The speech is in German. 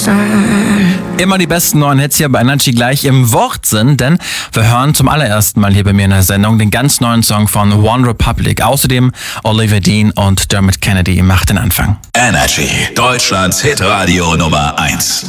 Immer die besten neuen Hits hier bei Energy gleich im Wortsinn, denn wir hören zum allerersten Mal hier bei mir in der Sendung den ganz neuen Song von One Republic. Außerdem Olivia Dean und Dermot Kennedy macht den Anfang. Energy, Deutschlands Hitradio Nummer 1.